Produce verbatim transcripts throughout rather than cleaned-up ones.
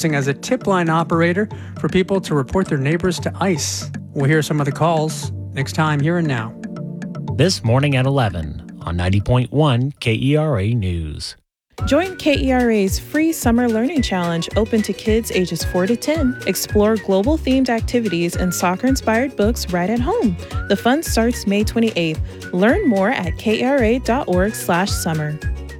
as a tip line operator for people to report their neighbors to ICE. We'll hear some of the calls next time here and now. This morning at eleven on ninety point one K E R A News. Join K E R A's free Summer Learning Challenge open to kids ages four to ten. Explore global-themed activities and soccer-inspired books right at home. The fun starts May twenty-eighth. Learn more at K R A dot org slash summer.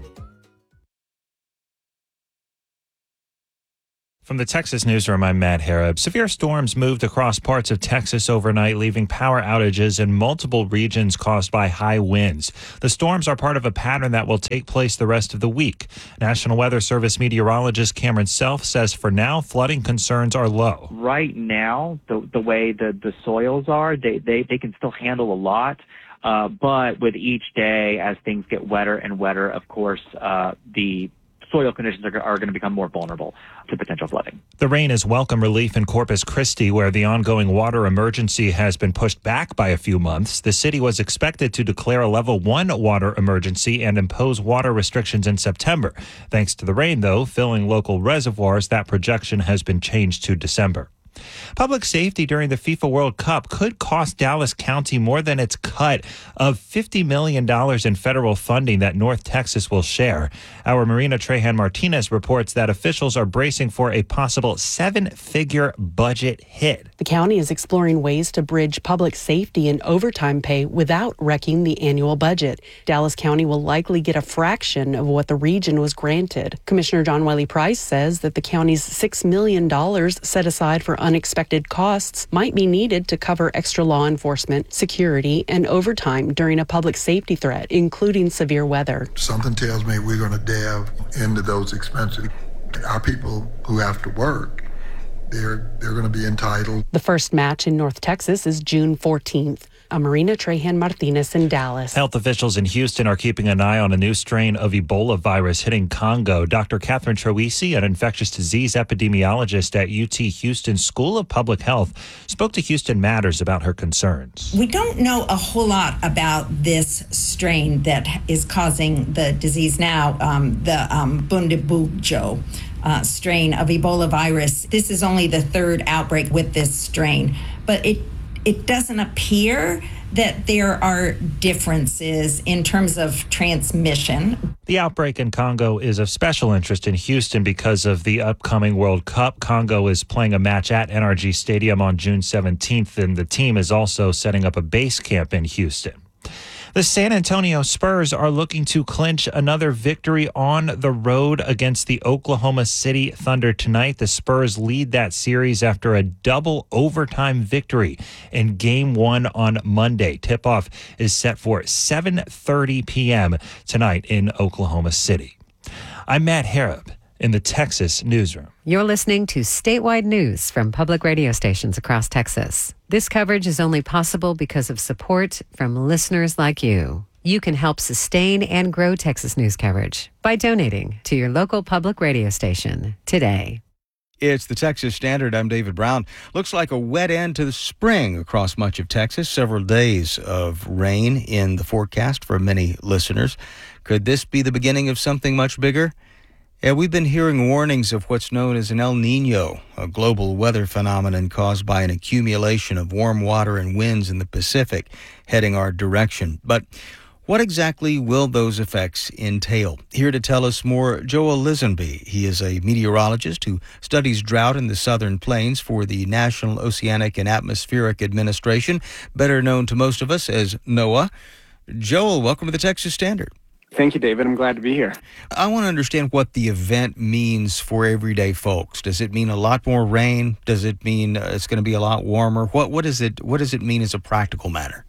From the Texas Newsroom, I'm Matt Harrop. Severe storms moved across parts of Texas overnight, leaving power outages in multiple regions caused by high winds. The storms are part of a pattern that will take place the rest of the week. National Weather Service meteorologist Cameron Self says for now, flooding concerns are low. Right now, the the way the, the soils are, they, they, they can still handle a lot. Uh, but with each day, as things get wetter and wetter, of course, uh, the soil conditions are, are going to become more vulnerable to potential flooding. The rain is welcome relief in Corpus Christi, where the ongoing water emergency has been pushed back by a few months. The city was expected to declare a level one water emergency and impose water restrictions in September. Thanks to the rain, though, filling local reservoirs, that projection has been changed to December. Public safety during the FIFA World Cup could cost Dallas County more than its cut of fifty million dollars in federal funding that North Texas will share. Our Marina Trejan Martinez reports that officials are bracing for a possible seven-figure budget hit. The county is exploring ways to bridge public safety and overtime pay without wrecking the annual budget. Dallas County will likely get a fraction of what the region was granted. Commissioner John Wiley Price says that the county's six million dollars set aside for unexpected costs might be needed to cover extra law enforcement, security, and overtime during a public safety threat, including severe weather. Something tells me we're going to delve into those expenses. Our people who have to work, they're they're going to be entitled. The first match in North Texas is June fourteenth. I'm Marina Trejan Martinez in Dallas. Health officials in Houston are keeping an eye on a new strain of Ebola virus hitting Congo. Doctor Catherine Troisi, an infectious disease epidemiologist at U T Houston School of Public Health, spoke to Houston Matters about her concerns. We don't know a whole lot about this strain that is causing the disease now, um, the um, Bundibugyo uh, strain of Ebola virus. This is only the third outbreak with this strain, but it It doesn't appear that there are differences in terms of transmission. The outbreak in Congo is of special interest in Houston because of the upcoming World Cup. Congo is playing a match at N R G Stadium on June seventeenth, and the team is also setting up a base camp in Houston. The San Antonio Spurs are looking to clinch another victory on the road against the Oklahoma City Thunder tonight. The Spurs lead that series after a double overtime victory in Game one on Monday. Tip-off is set for seven thirty p.m. tonight in Oklahoma City. I'm Matt Harrop in the Texas Newsroom. You're listening to statewide news from public radio stations across Texas. This coverage is only possible because of support from listeners like you. You can help sustain and grow Texas news coverage by donating to your local public radio station today. It's the Texas Standard. I'm David Brown. Looks like a wet end to the spring across much of Texas. Several days of rain in the forecast for many listeners. Could this be the beginning of something much bigger? Yeah, we've been hearing warnings of what's known as an El Nino, a global weather phenomenon caused by an accumulation of warm water and winds in the Pacific heading our direction. But what exactly will those effects entail? Here to tell us more, Joel Lisenby. He is a meteorologist who studies drought in the southern plains for the National Oceanic and Atmospheric Administration, better known to most of us as NOAA. Joel, welcome to the Texas Standard. Thank you, David. I'm glad to be here. I want to understand what the event means for everyday folks. Does it mean a lot more rain? Does it mean uh, it's going to be a lot warmer? What what is it? What does it mean as a practical matter?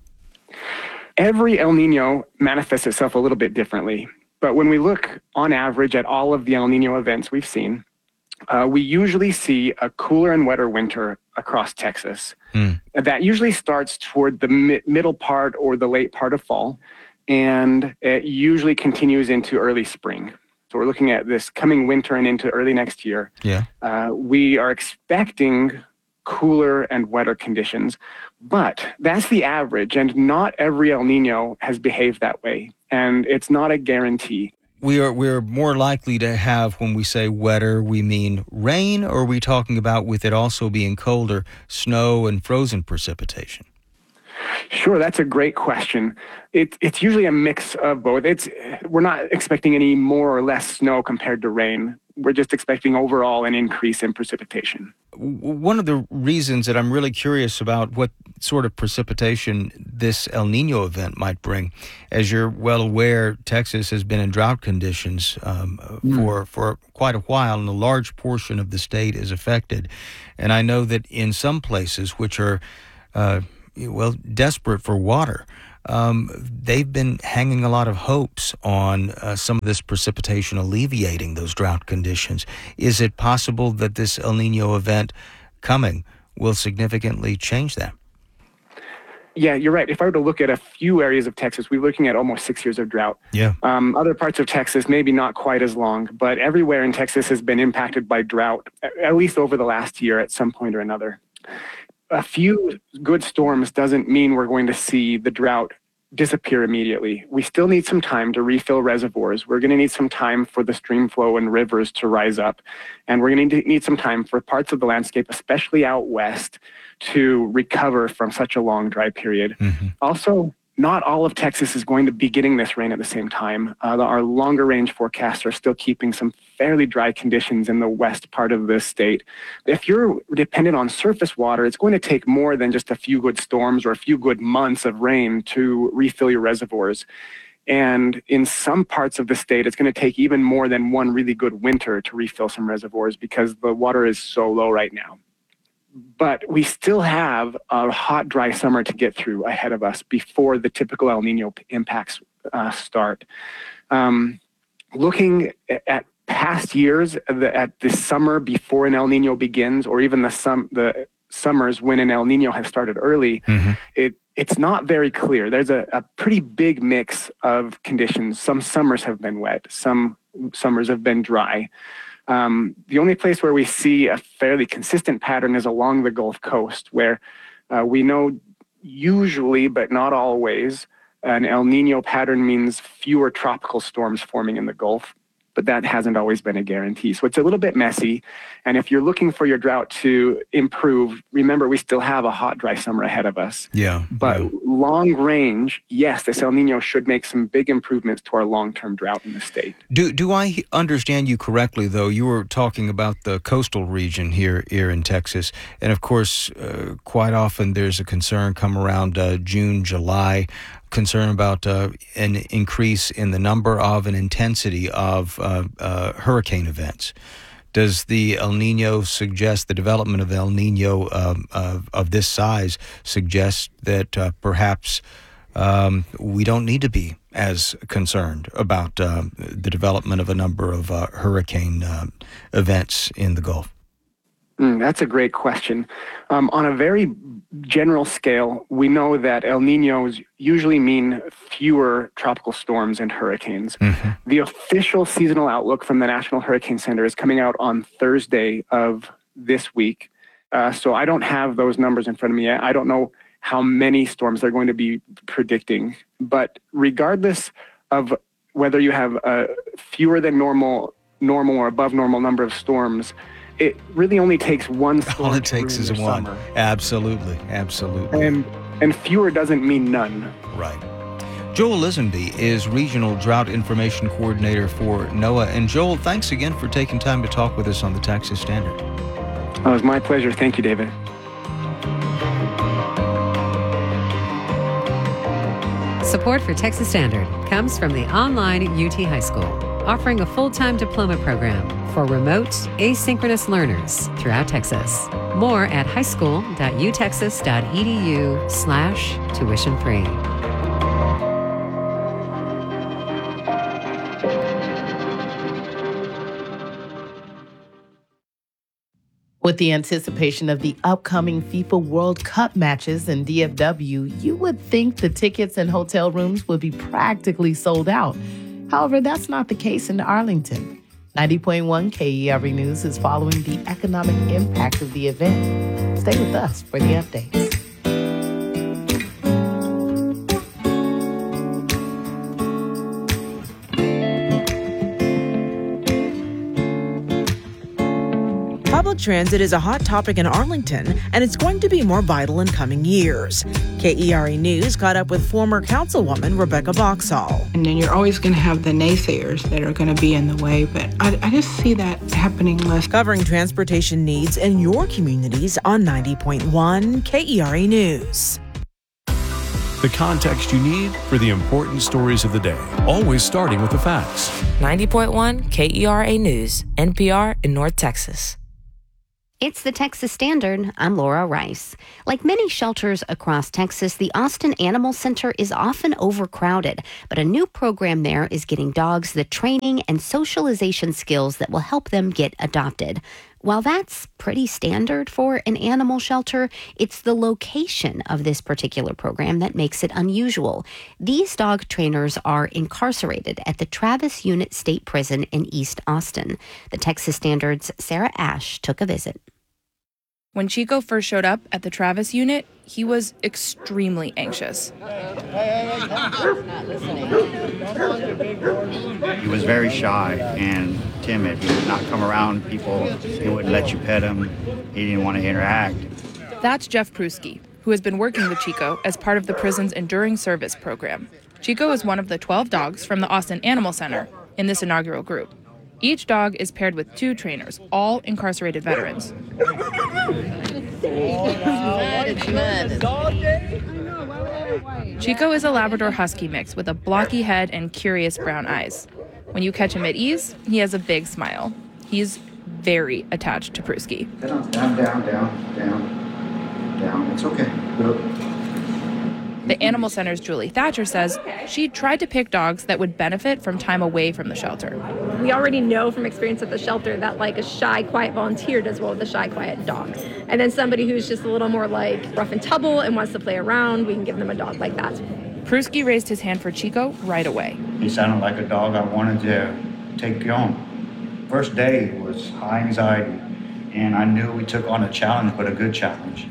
Every El Nino manifests itself a little bit differently. But when we look on average at all of the El Nino events we've seen, uh, we usually see a cooler and wetter winter across Texas. Mm. That usually starts toward the mi- middle part or the late part of fall. And it usually continues into early spring. So we're looking at this coming winter and into early next year. Yeah. Uh, we are expecting cooler and wetter conditions, but that's the average, and not every El Nino has behaved that way, and it's not a guarantee. we are we're more likely to have, when we say wetter, we mean rain, or are we talking about with it also being colder, snow and frozen precipitation? Sure, that's a great question. It, it's usually a mix of both. It's we're not expecting any more or less snow compared to rain. We're just expecting overall an increase in precipitation. One of the reasons that I'm really curious about what sort of precipitation this El Nino event might bring, as you're well aware, Texas has been in drought conditions um, mm. for, for quite a while, and a large portion of the state is affected. And I know that in some places which are uh, well, desperate for water, um, they've been hanging a lot of hopes on uh, some of this precipitation alleviating those drought conditions. Is it possible that this El Nino event coming will significantly change that? Yeah, you're right. If I were to look at a few areas of Texas, we're looking at almost six years of drought. Yeah. Um, other parts of Texas, maybe not quite as long, but everywhere in Texas has been impacted by drought, at least over the last year at some point or another. A few good storms doesn't mean we're going to see the drought disappear immediately. We still need some time to refill reservoirs. We're going to need some time for the stream flow and rivers to rise up. And we're going to need some time for parts of the landscape, especially out west, to recover from such a long dry period. Mm-hmm. Also, not all of Texas is going to be getting this rain at the same time. Uh, our longer range forecasts are still keeping some fairly dry conditions in the west part of the state. If you're dependent on surface water, it's going to take more than just a few good storms or a few good months of rain to refill your reservoirs. And in some parts of the state, it's going to take even more than one really good winter to refill some reservoirs because the water is so low right now. But we still have a hot, dry summer to get through ahead of us before the typical El Nino impacts uh, start. Um, looking at past years, at the summer before an El Nino begins, or even the sum, the summers when an El Nino has started early, mm-hmm. it it's not very clear. There's a, a pretty big mix of conditions. Some summers have been wet, some summers have been dry. Um, the only place where we see a fairly consistent pattern is along the Gulf Coast, where uh, we know usually, but not always, an El Nino pattern means fewer tropical storms forming in the Gulf, but that hasn't always been a guarantee. So it's a little bit messy. And if you're looking for your drought to improve, remember, we still have a hot, dry summer ahead of us. Yeah. But yeah. long range, yes, this El Nino should make some big improvements to our long-term drought in the state. Do do I understand you correctly, though? You were talking about the coastal region here, here in Texas. And, of course, uh, quite often there's a concern come around uh, June, July, concern about uh, an increase in the number of and intensity of uh, uh, hurricane events. Does the El Nino suggest, the development of El Nino um, of, of this size suggest that uh, perhaps um, we don't need to be as concerned about uh, the development of a number of uh, hurricane uh, events in the Gulf? Mm, that's a great question. Um, on a very general scale, we know that El Ninos usually mean fewer tropical storms and hurricanes. Mm-hmm. The official seasonal outlook from the National Hurricane Center is coming out on Thursday of this week. Uh, so I don't have those numbers in front of me yet. I don't know how many storms they're going to be predicting. But regardless of whether you have a fewer than normal, normal or above normal number of storms, it really only takes one storm. All it takes is one. Summer. Absolutely, absolutely. And and fewer doesn't mean none. Right. Joel Lisenby is Regional Drought Information Coordinator for NOAA. And Joel, thanks again for taking time to talk with us on the Texas Standard. Oh, it was my pleasure. Thank you, David. Support for Texas Standard comes from the online U T High School, offering a full-time diploma program for remote, asynchronous learners throughout Texas. More at highschool.utexas.edu slash tuition free. With the anticipation of the upcoming FIFA World Cup matches in D F W, you would think the tickets and hotel rooms would be practically sold out. However, that's not the case in Arlington. ninety point one K E R V News is following the economic impact of the event. Stay with us for the updates. Public transit is a hot topic in Arlington, and it's going to be more vital in coming years. K E R A News caught up with former councilwoman Rebecca Boxall. And then you're always going to have the naysayers that are going to be in the way, but I, I just see that happening less. Covering transportation needs in your communities on ninety point one K E R A News. The context you need for the important stories of the day, always starting with the facts. ninety point one K E R A News, N P R in North Texas. It's the Texas Standard. I'm Laura Rice. Like many shelters across Texas, the Austin Animal Center is often overcrowded, but a new program there is getting dogs the training and socialization skills that will help them get adopted. While that's pretty standard for an animal shelter, it's the location of this particular program that makes it unusual. These dog trainers are incarcerated at the Travis Unit State Prison in East Austin. The Texas Standard's Sarah Ash took a visit. When Chico first showed up at the Travis unit, he was extremely anxious. He was very shy and timid. He would not come around people. He wouldn't let you pet him. He didn't want to interact. That's Jeff Pruski, who has been working with Chico as part of the prison's Enduring Service program. Chico is one of the twelve dogs from the Austin Animal Center in this inaugural group. Each dog is paired with two trainers, all incarcerated veterans. Chico is a Labrador Husky mix with a blocky head and curious brown eyes. When you catch him at ease, he has a big smile. He's very attached to Pruski. Down, down, down, down, down, down. It's okay. Look. The Animal Center's Julie Thatcher says she tried to pick dogs that would benefit from time away from the shelter. We already know from experience at the shelter that like a shy, quiet volunteer does well with a shy, quiet dog. And then somebody who's just a little more like rough and tumble and wants to play around, we can give them a dog like that. Pruski raised his hand for Chico right away. He sounded like a dog I wanted to take on. First day was high anxiety, and I knew we took on a challenge, but a good challenge.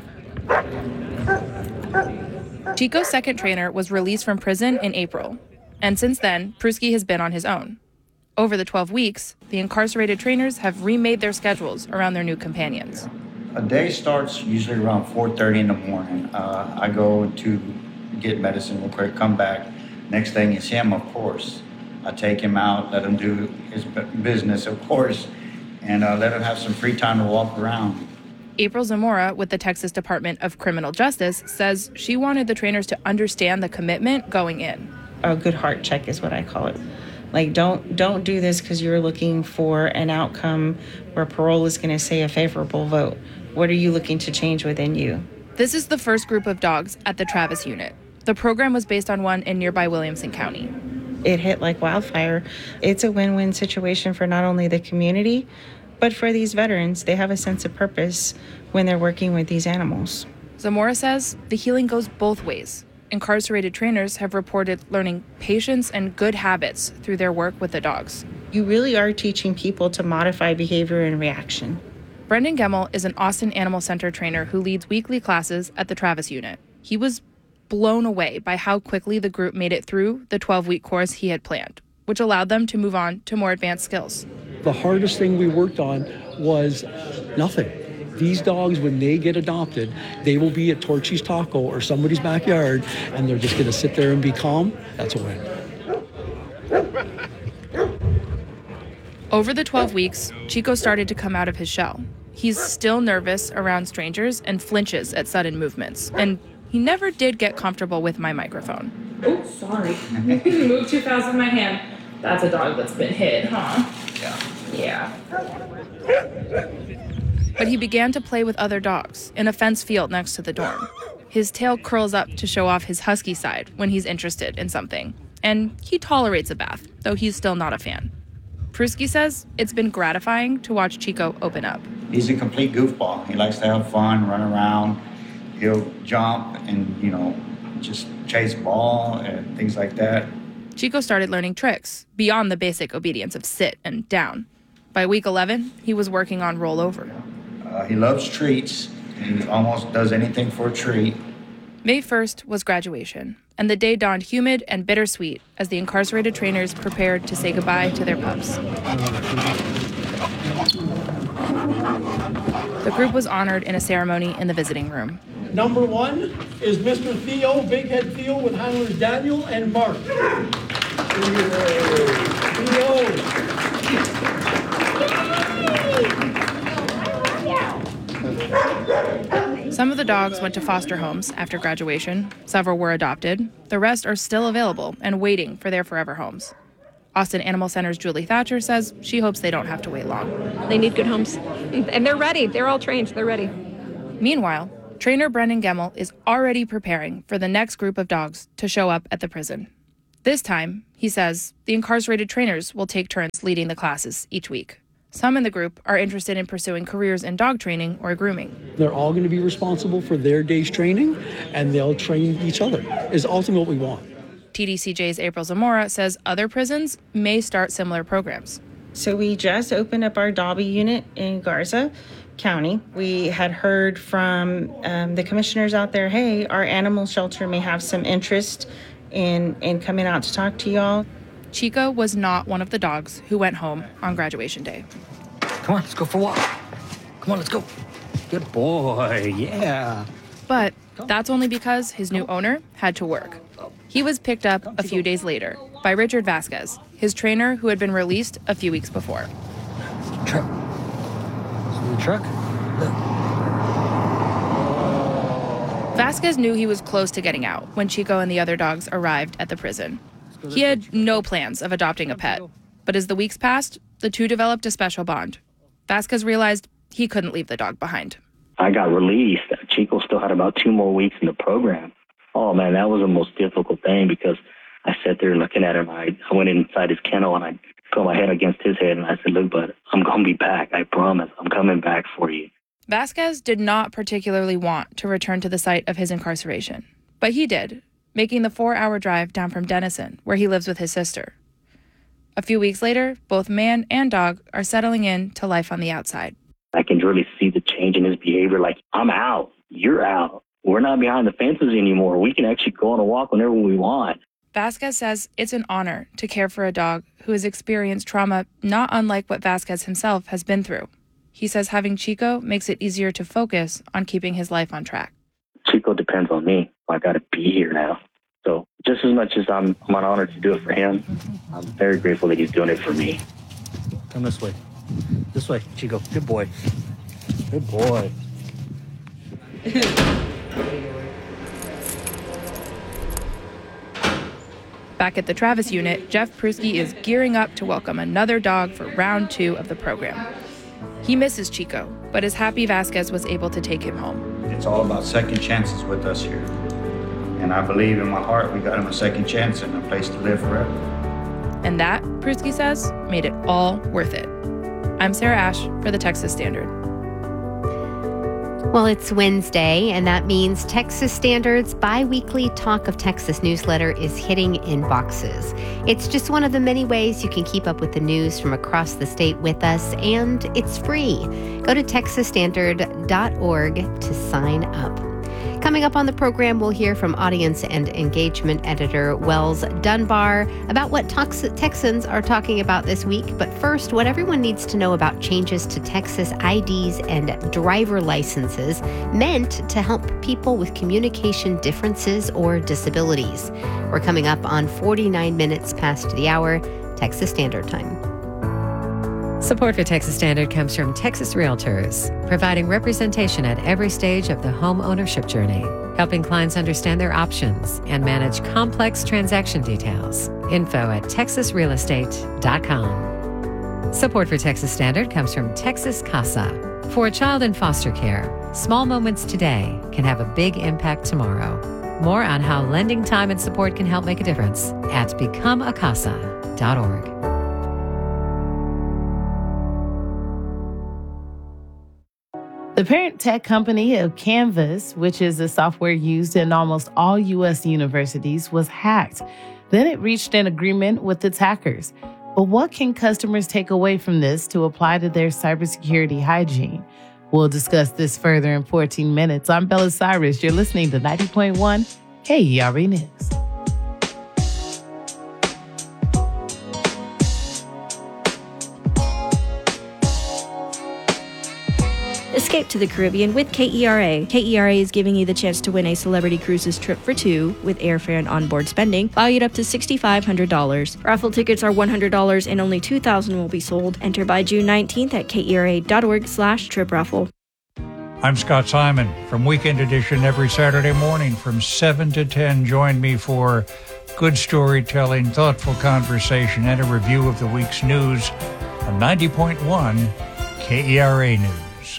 Chico's second trainer was released from prison in April, and since then, Pruski has been on his own. Over the twelve weeks, the incarcerated trainers have remade their schedules around their new companions. A day starts usually around four thirty in the morning. Uh, I go to get medicine real quick, come back. Next thing is him, of course. I take him out, let him do his business, of course, and uh, let him have some free time to walk around. April Zamora with the Texas Department of Criminal Justice says she wanted the trainers to understand the commitment going in. A good heart check is what I call it. Like, don't don't do this because you're looking for an outcome where parole is going to say a favorable vote. What are you looking to change within you? This is the first group of dogs at the Travis unit. The program was based on one in nearby Williamson County. It hit like wildfire. It's a win-win situation for not only the community, but for these veterans. They have a sense of purpose when they're working with these animals. Zamora says the healing goes both ways. Incarcerated trainers have reported learning patience and good habits through their work with the dogs. You really are teaching people to modify behavior and reaction. Brendan Gemmel is an Austin Animal Center trainer who leads weekly classes at the Travis unit. He was blown away by how quickly the group made it through the twelve-week course he had planned, which allowed them to move on to more advanced skills. The hardest thing we worked on was nothing. These dogs, when they get adopted, they will be at Torchy's Taco or somebody's backyard, and they're just going to sit there and be calm. That's a win. Over the twelve weeks, Chico started to come out of his shell. He's still nervous around strangers and flinches at sudden movements, and he never did get comfortable with my microphone. Oh, sorry. You moved too fast with my hand. That's a dog that's been hit, huh? Yeah. Yeah. But he began to play with other dogs in a fence field next to the dorm. His tail curls up to show off his husky side when he's interested in something. And he tolerates a bath, though he's still not a fan. Pruski says it's been gratifying to watch Chico open up. He's a complete goofball. He likes to have fun, run around. He'll jump and, you know, just chase ball and things like that. Chico started learning tricks beyond the basic obedience of sit and down. By week eleven, he was working on rollover. Uh, he loves treats. He almost does anything for a treat. May first was graduation, and the day dawned humid and bittersweet as the incarcerated trainers prepared to say goodbye to their pups. The group was honored in a ceremony in the visiting room. Number one is Mister Theo, Big Head Theo, with handlers Daniel and Mark. Some of the dogs went to foster homes after graduation. Several were adopted. The rest are still available and waiting for their forever homes. Austin Animal Center's Julie Thatcher says she hopes they don't have to wait long. They need good homes. And they're ready. They're all trained. They're ready. Meanwhile, trainer Brendan Gemmel is already preparing for the next group of dogs to show up at the prison. This time, he says, the incarcerated trainers will take turns leading the classes each week. Some in the group are interested in pursuing careers in dog training or grooming. They're all going to be responsible for their day's training, and they'll train each other, is ultimately what we want. T D C J's April Zamora says other prisons may start similar programs. So we just opened up our Dobby unit in Garza County. We had heard from um, the commissioners out there, hey, our animal shelter may have some interest in, in coming out to talk to y'all. Chico was not one of the dogs who went home on graduation day. Come on, let's go for a walk. Come on, let's go. Good boy, yeah. But that's only because his new owner had to work. He was picked up a few days later by Richard Vasquez, his trainer who had been released a few weeks before. Truck. See the truck? Look. Vasquez knew he was close to getting out when Chico and the other dogs arrived at the prison. He had no plans of adopting a pet, but as the weeks passed, the two developed a special bond. Vasquez realized he couldn't leave the dog behind. I got released. Chico still had about two more weeks in the program. Oh, man, that was the most difficult thing because I sat there looking at him. I, I went inside his kennel and I put my head against his head and I said, look, bud, I'm going to be back. I promise. I'm coming back for you. Vasquez did not particularly want to return to the site of his incarceration, but he did, making the four-hour drive down from Denison, where he lives with his sister. A few weeks later, both man and dog are settling in to life on the outside. I can really see the change in his behavior. Like, I'm out. You're out. We're not behind the fences anymore. We can actually go on a walk whenever we want. Vasquez says it's an honor to care for a dog who has experienced trauma not unlike what Vasquez himself has been through. He says having Chico makes it easier to focus on keeping his life on track. Chico depends on me. I got to be here now. So just as much as I'm, I'm an honor to do it for him, I'm very grateful that he's doing it for me. Come this way. This way, Chico. Good boy. Good boy. Back at the Travis unit, Jeff Prusky is gearing up to welcome another dog for round two of the program. He misses Chico, but is happy Vasquez was able to take him home. It's all about second chances with us here. And I believe in my heart we got him a second chance and a place to live forever. And that, Prusky says, made it all worth it. I'm Sarah Ash for the Texas Standard. Well, it's Wednesday, and that means Texas Standard's bi-weekly Talk of Texas newsletter is hitting inboxes. It's just one of the many ways you can keep up with the news from across the state with us, and it's free. Go to texas standard dot org to sign up. Coming up on the program, we'll hear from audience and engagement editor Wells Dunbar about what Tex- Texans are talking about this week. But first, what everyone needs to know about changes to Texas I Ds and driver licenses meant to help people with communication differences or disabilities. We're coming up on forty-nine minutes past the hour, Texas Standard Time. Support for Texas Standard comes from Texas Realtors, providing representation at every stage of the home ownership journey, helping clients understand their options and manage complex transaction details. Info at texas real estate dot com. Support for Texas Standard comes from Texas Casa. For a child in foster care, small moments today can have a big impact tomorrow. More on how lending time and support can help make a difference at become a casa dot org. The parent tech company of Canvas, which is a software used in almost all U S universities, was hacked. Then it reached an agreement with its hackers. But what can customers take away from this to apply to their cybersecurity hygiene? We'll discuss this further in fourteen minutes. I'm Bella Cyrus. You're listening to ninety point one K E R A News. Escape to the Caribbean with K E R A. K E R A is giving you the chance to win a Celebrity Cruises trip for two with airfare and onboard spending, valued up to six thousand five hundred dollars. Raffle tickets are one hundred dollars and only two thousand will be sold. Enter by June nineteenth at K E R A dot org slash trip raffle. I'm Scott Simon from Weekend Edition every Saturday morning from seven to ten. Join me for good storytelling, thoughtful conversation, and a review of the week's news on ninety point one K E R A News.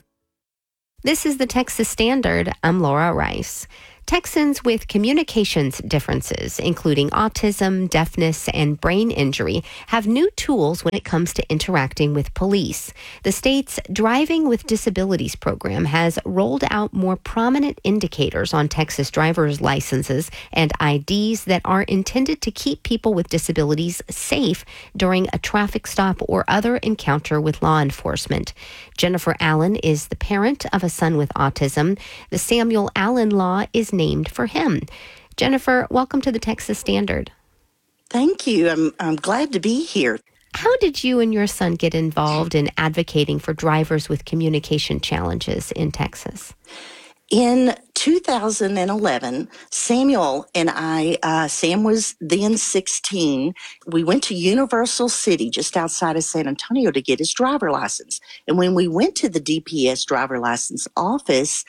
This is the Texas Standard. I'm Laura Rice. Texans with communications differences, including autism, deafness, and brain injury, have new tools when it comes to interacting with police. The state's Driving with Disabilities program has rolled out more prominent indicators on Texas driver's licenses and I Ds that are intended to keep people with disabilities safe during a traffic stop or other encounter with law enforcement. Jennifer Allen is the parent of a son with autism. The Samuel Allen Law is named for him. Jennifer, welcome to the Texas Standard. Thank you. I'm I'm glad to be here. How did you and your son get involved in advocating for drivers with communication challenges in Texas? In two thousand eleven, Samuel and I, uh, Sam was then sixteen, we went to Universal City just outside of San Antonio to get his driver license. And when we went to the D P S driver license office,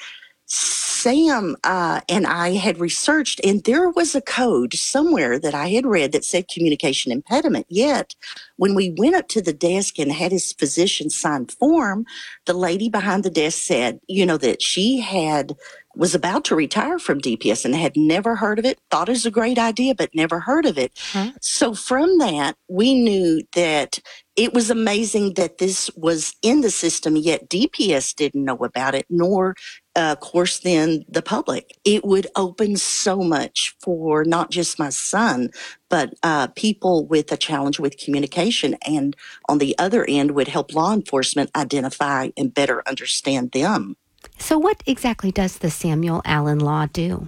Sam uh, and I had researched, and there was a code somewhere that I had read that said communication impediment. Yet, when we went up to the desk and had his physician sign form, the lady behind the desk said, you know, that she had was about to retire from D P S and had never heard of it, thought it was a great idea, but never heard of it. Huh? So from that, we knew that it was amazing that this was in the system, yet D P S didn't know about it, nor, uh, of course, then the public. It would open so much for not just my son, but uh, people with a challenge with communication. And on the other end, would help law enforcement identify and better understand them. So what exactly does the Samuel Allen Law do?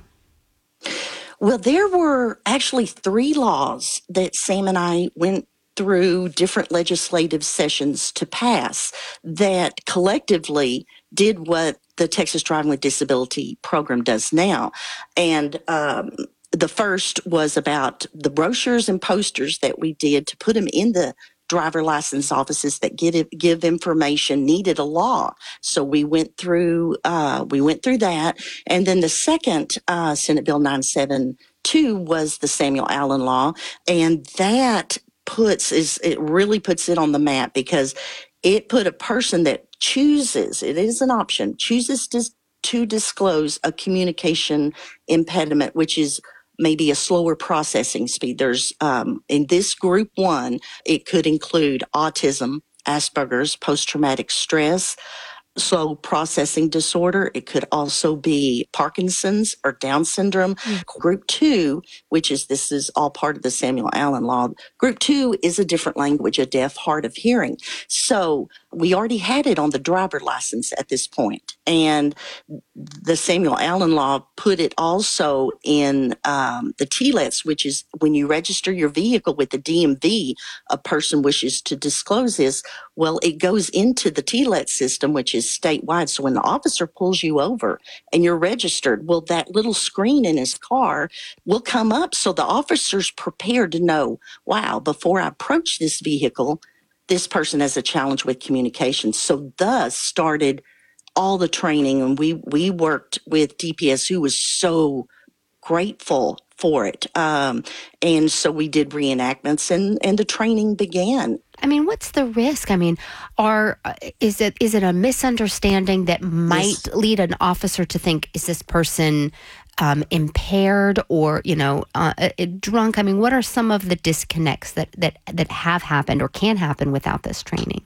Well, there were actually three laws that Sam and I went through different legislative sessions to pass that collectively did what the Texas Driving with Disability program does now. And um, the first was about the brochures and posters that we did to put them in the driver license offices that give give information needed a law. So we went through uh, we went through that, and then the second uh, Senate Bill nine seventy-two was the Samuel Allen Law, and that puts is it really puts it on the map because it put a person that chooses, it is an option, chooses to, to disclose a communication impediment, which is maybe a slower processing speed. There's, um, in this group one, it could include autism, Asperger's, post-traumatic stress, slow processing disorder. It could also be Parkinson's or Down syndrome. Mm-hmm. Group two, which is, this is all part of the Samuel Allen Law. Group two is a different language, a deaf, hard of hearing. So we already had it on the driver license at this point. And the Samuel Allen Law put it also in um, the T L E Ts, which is when you register your vehicle with the D M V, a person wishes to disclose this. Well, it goes into the T L E T system, which is statewide. So when the officer pulls you over and you're registered, well, that little screen in his car will come up. So the officer's prepared to know, wow, before I approach this vehicle, this person has a challenge with communication. So thus started all the training, and we we worked with D P S, who was so grateful for it. Um, and so we did reenactments, and, and the training began. I mean, what's the risk? I mean, are is it is it a misunderstanding that might yes. lead an officer to think, is this person um, impaired or, you know, uh, drunk? I mean, what are some of the disconnects that, that, that have happened or can happen without this training?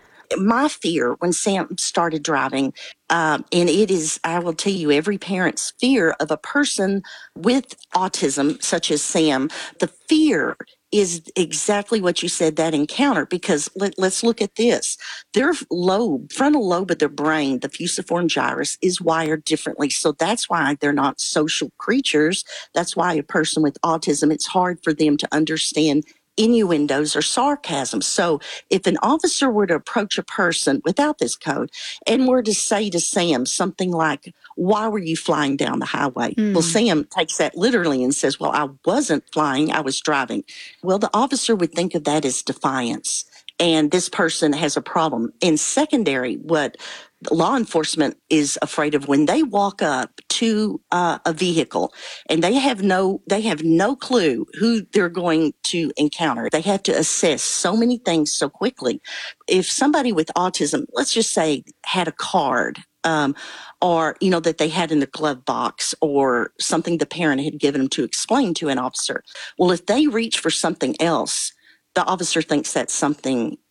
My fear when Sam started driving, um, and it is, I will tell you, every parent's fear of a person with autism, such as Sam, the fear is exactly what you said, that encounter, because let, let's look at this. Their lobe, frontal lobe of their brain, the fusiform gyrus, is wired differently. So that's why they're not social creatures. That's why a person with autism, it's hard for them to understand innuendos or sarcasm. So if an officer were to approach a person without this code and were to say to Sam something like, why were you flying down the highway? Mm. Well, Sam takes that literally and says, well, I wasn't flying, I was driving. Well, the officer would think of that as defiance. And this person has a problem. In secondary, what law enforcement is afraid of when they walk up to uh, a vehicle and they have no they have no clue who they're going to encounter. They have to assess so many things so quickly. If somebody with autism, let's just say, had a card um, or, you know, that they had in their glove box or something the parent had given them to explain to an officer. Well, if they reach for something else, the officer thinks that's something